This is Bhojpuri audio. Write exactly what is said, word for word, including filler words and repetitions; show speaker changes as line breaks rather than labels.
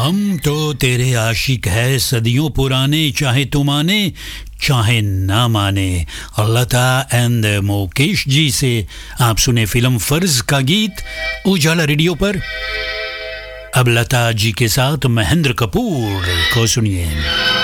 हम तो तेरे आशिक है सदियों पुराने, चाहे तू माने चाहे ना माने। लता एंड मुकेश जी से आप सुने फिल्म फर्ज का गीत उजाला रेडियो पर। अब लता जी के साथ महेंद्र कपूर को सुनिए।